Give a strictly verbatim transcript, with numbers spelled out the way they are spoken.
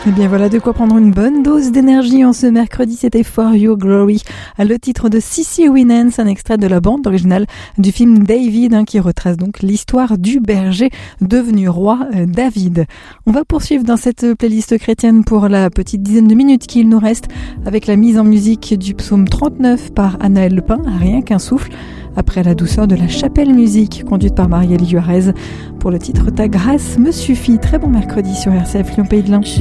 Et bien voilà de quoi prendre une bonne dose d'énergie en ce mercredi, c'était For Your Glory, le titre de Cissy Winans, un extrait de la bande originale du film David, hein, qui retrace donc l'histoire du berger devenu roi euh, David. On va poursuivre dans cette playlist chrétienne pour la petite dizaine de minutes qu'il nous reste avec la mise en musique du psaume trente-neuf par Anaël Lepin, Rien qu'un souffle, après la douceur de la chapelle musique conduite par Marielle Juarez pour le titre Ta grâce me suffit. Très bon mercredi sur R C F Lyon Pays de l'Ain.